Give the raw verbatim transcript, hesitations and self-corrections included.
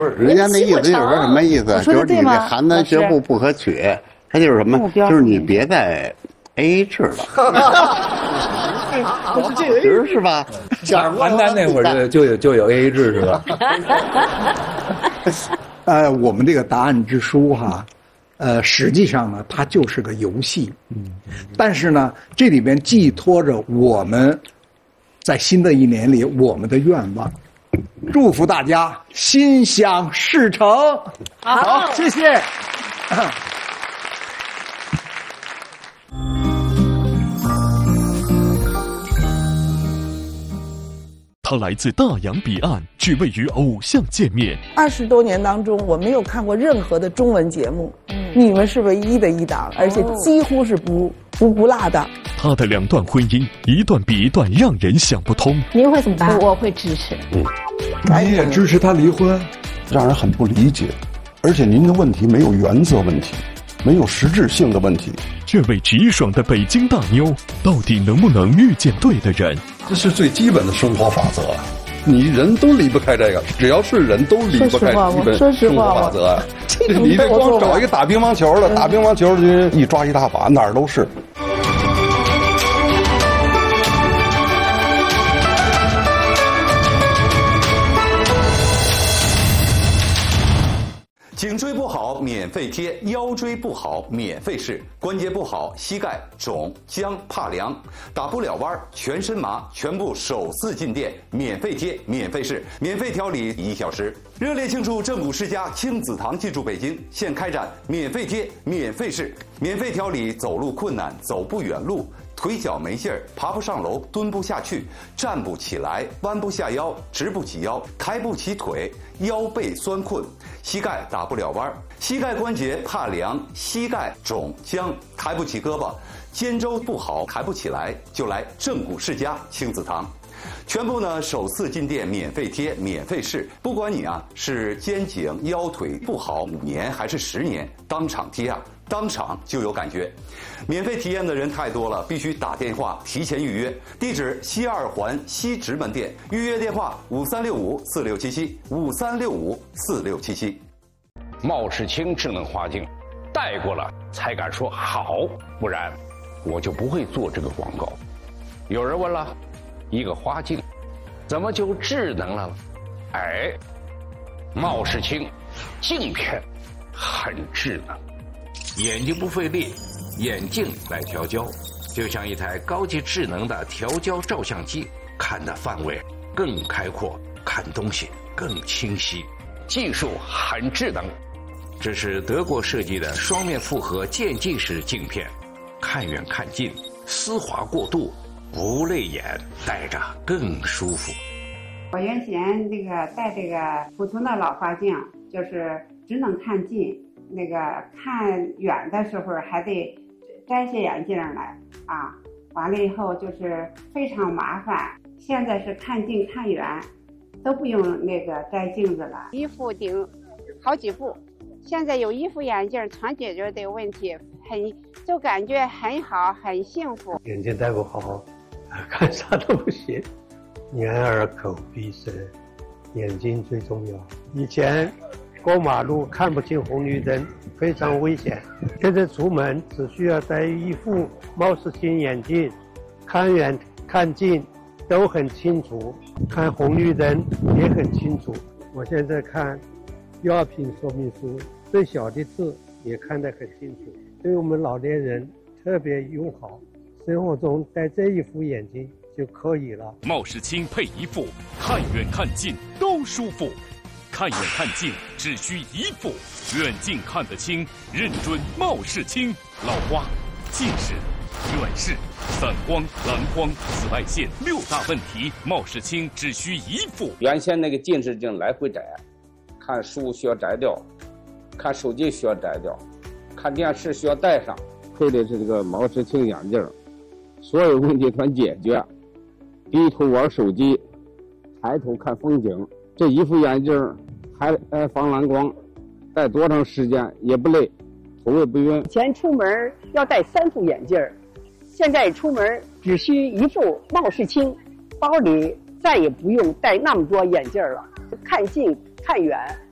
不是，人家那意思就是说什么意思？就是你这邯郸学步不可取，他就是什么？就是你别再 A A 制了。不是这个是吧？ 邯郸那会儿就就有就有 A A 制是吧？ 呃，我们这个答案之书哈，呃，实际上呢，它就是个游戏。嗯，但是呢，这里边寄托着我们在新的一年里我们的愿望。祝福大家心想事成。好，谢谢。 他来自大洋彼岸，只为与偶像见面。 二十多年当中，我没有看过任何的中文节目，嗯、你们是唯一的一档，而且几乎是不不不落的。 他的两段婚姻，一段比一段让人想不通。 您会怎么办？我会支持。 嗯， 你也支持他离婚， 让人很不理解。而且您的问题没有原则问题，没有实质性的问题。 这位直爽的北京大妞，到底能不能遇见对的人？ 这是最基本的生活法则，你人都离不开这个，只要是人都离不开基本生活法则。你这光找一个打乒乓球的，打乒乓球的一抓一大把，哪儿都是。 颈椎不好免费贴，腰椎不好免费试，关节不好膝盖肿僵怕凉，打不了弯全身麻，全部首次进店免费贴免费试，免费调理一小时。热烈庆祝正骨世家亲子堂进驻北京，现开展免费贴免费试，免费调理走路困难走不远路，腿脚没劲儿，爬不上楼，蹲不下去，站不起来，弯不下腰，直不起腰，抬不起腿，腰背酸困，膝盖打不了弯，膝盖关节怕凉，膝盖肿僵，抬不起胳膊，肩周不好，抬不起来，就来正骨世家亲子堂。全部呢首次进店免费贴免费试，不管你啊是肩颈腰腿不好五年还是十年，当场贴啊当场就有感觉。免费体验的人太多了，必须打电话提前预约。地址西二环西直门店，预约电话五三六五四六七七五三六五四六七七。 茂世清智能花镜，戴过了才敢说好，不然我就不会做这个广告。有人问了，一个花镜怎么就智能了？哎，茂世清镜片很智能，眼睛不费力，眼镜来调焦，就像一台高级智能的调焦照相机，看的范围更开阔，看东西更清晰，技术很智能。这是德国设计的双面复合渐进式镜片，看远看近，丝滑过渡，不累眼，戴着更舒服。 我原先这个戴这个普通的老花镜，就是只能看近，那个看远的时候还得摘下眼镜来啊，完了以后就是非常麻烦。现在是看近看远都不用那个摘镜子了，一副顶好几副。现在有一副眼镜全解决这个问题，很就感觉很好，很幸福。 眼睛戴不好，看啥都不行。眼耳口鼻舌，眼睛最重要。以前过马路看不清红绿灯，非常危险。现在出门只需要戴一副茂世清眼镜，看远看近都很清楚，看红绿灯也很清楚。我现在看药品说明书，最小的字也看得很清楚，对我们老年人特别友好。生活中戴这一副眼镜就可以了。 茂世清配一副，看远看近都舒服。看远看近只需一副，远近看得清，认准茂世清。老花、近视、远视、散光、蓝光、紫外线六大问题，茂世清只需一副。 原先那个近视镜来回摘，看书需要摘掉，看手机需要摘掉，看电视需要戴上。配的是这个茂世清眼镜，所有问题全解决。低头玩手机，抬头看风景，这一副眼镜还还防蓝光，戴多长时间也不累，头也不晕。 以前出门要戴三副眼镜，现在出门只需一副茂世清，包里再也不用戴那么多眼镜了，看近看远